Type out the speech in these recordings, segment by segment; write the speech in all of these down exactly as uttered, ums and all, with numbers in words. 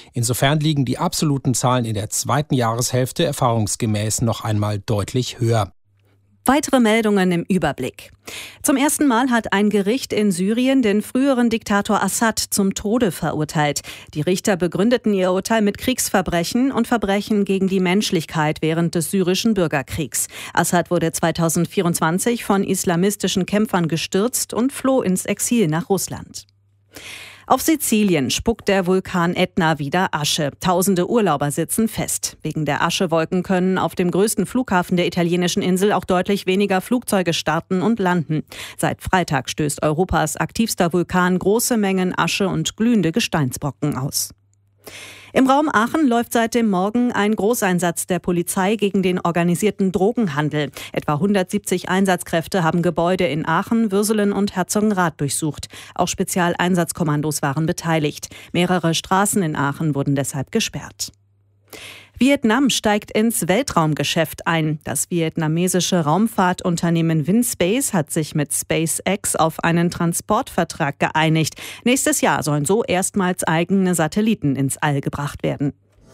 Insofern liegen die absoluten Zahlen in der zweiten Jahreshälfte erfahrungsgemäß noch einmal deutlich höher. Weitere Meldungen im Überblick. Zum ersten Mal hat ein Gericht in Syrien den früheren Diktator Assad zum Tode verurteilt. Die Richter begründeten ihr Urteil mit Kriegsverbrechen und Verbrechen gegen die Menschlichkeit während des syrischen Bürgerkriegs. Assad wurde zweitausendvierundzwanzig von islamistischen Kämpfern gestürzt und floh ins Exil nach Russland. Auf Sizilien spuckt der Vulkan Ätna wieder Asche. Tausende Urlauber sitzen fest. Wegen der Aschewolken können auf dem größten Flughafen der italienischen Insel auch deutlich weniger Flugzeuge starten und landen. Seit Freitag stößt Europas aktivster Vulkan große Mengen Asche und glühende Gesteinsbrocken aus. Im Raum Aachen läuft seit dem Morgen ein Großeinsatz der Polizei gegen den organisierten Drogenhandel. Etwa hundertsiebzig Einsatzkräfte haben Gebäude in Aachen, Würselen und Herzogenrath durchsucht. Auch Spezialeinsatzkommandos waren beteiligt. Mehrere Straßen in Aachen wurden deshalb gesperrt. Vietnam steigt ins Weltraumgeschäft ein. Das vietnamesische Raumfahrtunternehmen Vinspace hat sich mit SpaceX auf einen Transportvertrag geeinigt. Nächstes Jahr sollen so erstmals eigene Satelliten ins All gebracht werden.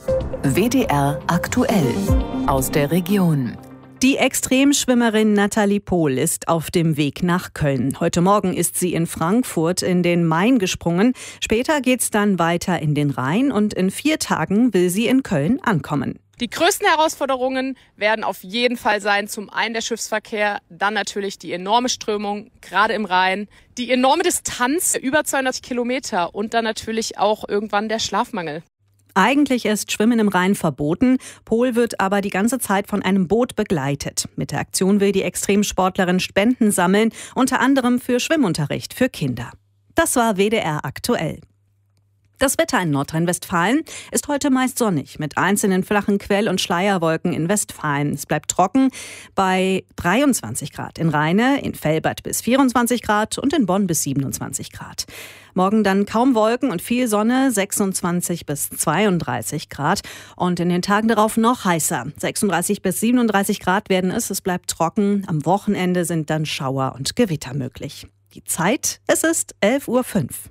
W D R aktuell aus der Region. Die Extremschwimmerin Nathalie Pohl ist auf dem Weg nach Köln. Heute Morgen ist sie in Frankfurt in den Main gesprungen. Später geht's dann weiter in den Rhein und in vier Tagen will sie in Köln ankommen. Die größten Herausforderungen werden auf jeden Fall sein, zum einen der Schiffsverkehr, dann natürlich die enorme Strömung, gerade im Rhein, die enorme Distanz, über zweihundert Kilometer und dann natürlich auch irgendwann der Schlafmangel. Eigentlich ist Schwimmen im Rhein verboten. Pohl wird aber die ganze Zeit von einem Boot begleitet. Mit der Aktion will die Extremsportlerin Spenden sammeln, unter anderem für Schwimmunterricht für Kinder. Das war W D R aktuell. Das Wetter in Nordrhein-Westfalen ist heute meist sonnig, mit einzelnen flachen Quell- und Schleierwolken in Westfalen. Es bleibt trocken bei dreiundzwanzig Grad in Rheine, in Velbert bis vierundzwanzig Grad und in Bonn bis siebenundzwanzig Grad. Morgen dann kaum Wolken und viel Sonne, sechsundzwanzig bis zweiunddreißig Grad. Und in den Tagen darauf noch heißer. sechsunddreißig bis siebenunddreißig Grad werden es, es bleibt trocken. Am Wochenende sind dann Schauer und Gewitter möglich. Die Zeit, es ist elf Uhr fünf.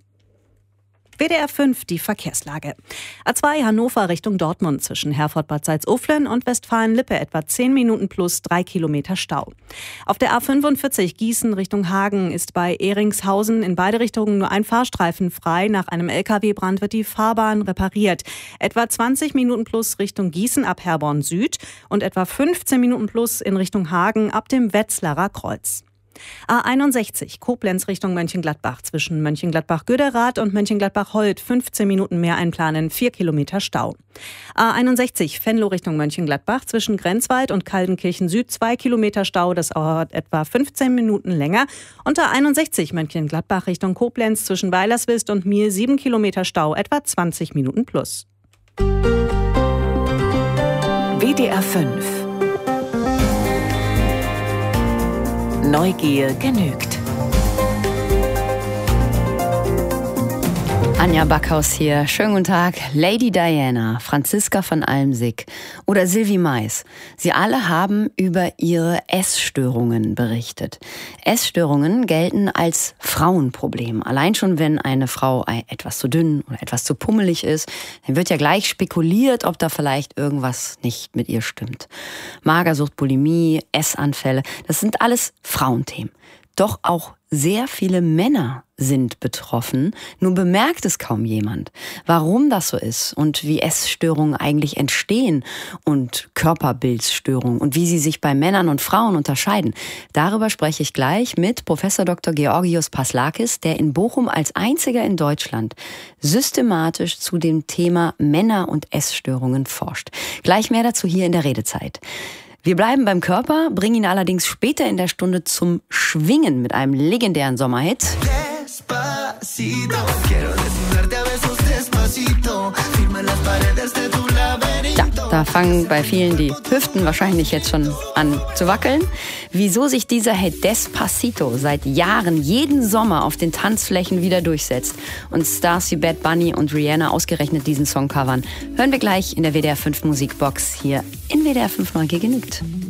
W D R fünf, die Verkehrslage. A zwei Hannover Richtung Dortmund zwischen Herford-Bad Salzuflen und Westfalen-Lippe etwa zehn Minuten plus drei Kilometer Stau. Auf der A fünfundvierzig Gießen Richtung Hagen ist bei Ehringshausen in beide Richtungen nur ein Fahrstreifen frei. Nach einem L K W-Brand wird die Fahrbahn repariert. Etwa zwanzig Minuten plus Richtung Gießen ab Herborn Süd und etwa fünfzehn Minuten plus in Richtung Hagen ab dem Wetzlarer Kreuz. A einundsechzig Koblenz Richtung Mönchengladbach zwischen Mönchengladbach-Göderath und Mönchengladbach-Holt fünfzehn Minuten mehr einplanen, vier Kilometer Stau. A einundsechzig Venlo Richtung Mönchengladbach zwischen Grenzwald und Kaldenkirchen Süd zwei Kilometer Stau, das dauert etwa fünfzehn Minuten länger. Und A einundsechzig Mönchengladbach Richtung Koblenz zwischen Weilerswist und Miel sieben Kilometer Stau, etwa zwanzig Minuten plus. W D R fünf. Neugier genügt. Anja Backhaus hier. Schönen guten Tag. Lady Diana, Franziska von Almsick oder Sylvie Mais. Sie alle haben über ihre Essstörungen berichtet. Essstörungen gelten als Frauenproblem. Allein schon, wenn eine Frau etwas zu dünn oder etwas zu pummelig ist, dann wird ja gleich spekuliert, ob da vielleicht irgendwas nicht mit ihr stimmt. Magersucht, Bulimie, Essanfälle, das sind alles Frauenthemen. Doch auch sehr viele Männer sind betroffen, nur bemerkt es kaum jemand. Warum das so ist und wie Essstörungen eigentlich entstehen und Körperbildsstörungen und wie sie sich bei Männern und Frauen unterscheiden, darüber spreche ich gleich mit Professor Doktor Georgios Paslakis, der in Bochum als einziger in Deutschland systematisch zu dem Thema Männer und Essstörungen forscht. Gleich mehr dazu hier in der Redezeit. Wir bleiben beim Körper, bringen ihn allerdings später in der Stunde zum Schwingen mit einem legendären Sommerhit. Ja, da fangen bei vielen die Hüften wahrscheinlich jetzt schon an zu wackeln. Wieso sich dieser Hit Despacito seit Jahren jeden Sommer auf den Tanzflächen wieder durchsetzt und Stars wie Bad Bunny und Rihanna ausgerechnet diesen Song covern, hören wir gleich in der W D R fünf Musikbox hier in W D R fünf Neugier genügt.